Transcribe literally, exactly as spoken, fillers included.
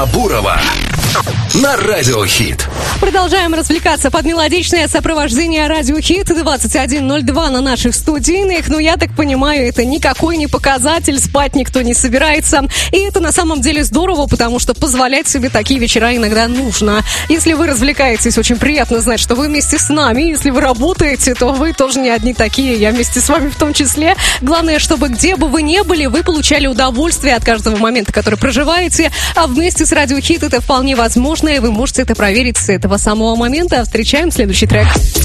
Бурова на Радио Хит. Продолжаем развлекаться под мелодичное сопровождение Радио Хит. двадцать один ноль два на наших студийных. Но я так понимаю, это никакой не показатель. Спать никто не собирается. И это на самом деле здорово, потому что позволять себе такие вечера иногда нужно. Если вы развлекаетесь, очень приятно знать, что вы вместе с нами. Если вы работаете, то вы тоже не одни такие. Я вместе с вами в том числе. Главное, чтобы где бы вы ни были, вы получали удовольствие от каждого момента, который проживаете. А вместе с Радио Хит это вполне возможно, и вы можете это проверить с этого самого момента. Встречаем следующий трек.